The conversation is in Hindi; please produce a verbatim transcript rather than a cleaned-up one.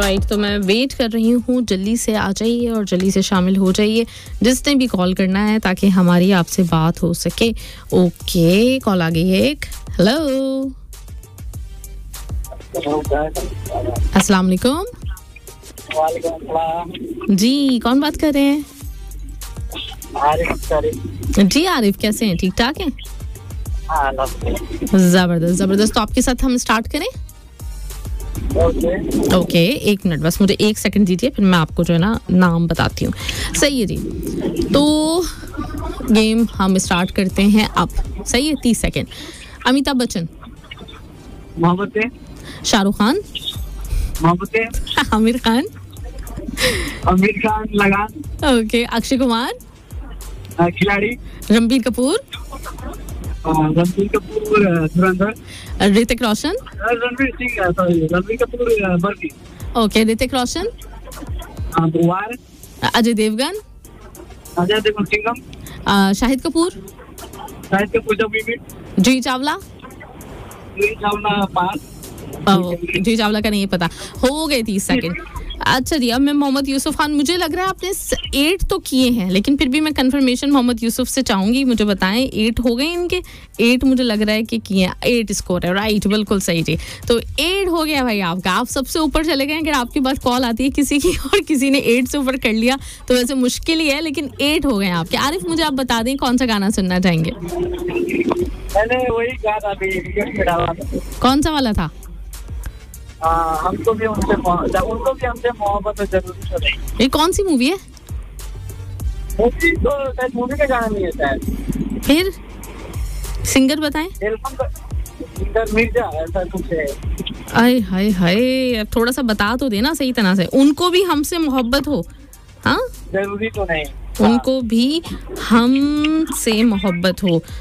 राइट right, तो मैं वेट कर रही हूँ, जल्दी से आ जाइए और जल्दी से शामिल हो जाइए जिसने भी कॉल करना है ताकि हमारी आपसे बात हो सके. ओके, कॉल आ गई है एक. हेलो, अस्सलाम वालेकुम. जी, कौन बात कर रहे हैं? आरिफ. जी आरिफ, कैसे हैं? ठीक ठाक हैं? जबरदस्त जबरदस्त. तो आपके साथ हम स्टार्ट करें? ओके ओके, एक मिनट बस, मुझे एक सेकंड दीजिए, फिर मैं आपको जो है ना नाम बताती हूँ. सही है जी. तो गेम हम स्टार्ट करते हैं अब. सही है, तीस सेकंड. अमिताभ बच्चन, मोहब्बतें, शाहरुख खान, मोहब्बतें, आमिर खान, आमिर खान, लगान, ओके, अक्षय कुमार, खिलाड़ी, रणबीर कपूर, रणबीर कपूर, धुरंधर, ऋतिक रोशन, रणबीर सिंह, सॉरी रणबीर कपूर, बर्फी, ओके, ऋतिक रोशन, वार, अजय देवगन, अजय देवगन, सिंघम, अ, शाहिद कपूर, शाहिद कपूर, जब वी जूही चावला. मीट चावला, पास. जूही चावला का नहीं पता. हो गए तीस सेकंड. अच्छा जी, अब मैं मोहम्मद यूसुफ खान. मुझे लग रहा है आपने एट तो किए हैं, लेकिन फिर भी मैं कंफर्मेशन मोहम्मद यूसुफ से चाहूंगी. मुझे बताएं, एट हो गए इनके? एट मुझे लग रहा है कि किए हैं. एट स्कोर है, राइट, बिल्कुल सही जी. तो एट हो गया भाई आपका. आप सबसे ऊपर चले गए. अगर आपके पास कॉल आती है किसी की और किसी ने एट से ऊपर कर लिया तो वैसे मुश्किल ही है, लेकिन एट हो गए आपके. आरिफ, मुझे आप बता दें कौन सा गाना सुनना चाहेंगे? मैंने वही गाना भी रिक्वेस्ट में डाला था. कौन सा वाला था? आ, हमको भी उनसे उनको भी हमसे मोहब्बत जरूरी तो नहीं. ये कौन सी मूवी है? मूवी तो शायद मूवी का गाना नहीं है शायद. फिर सिंगर बताएं. एल्बम का सिंगर मिर्जा ऐसा कुछ है. आय हाय हाय, अब थोड़ा सा बता तो देना सही तरह से. उनको भी हमसे मोहब्बत हो. हाँ, जरूरी तो नहीं. उनको भी हमसे मोहब्बत हो.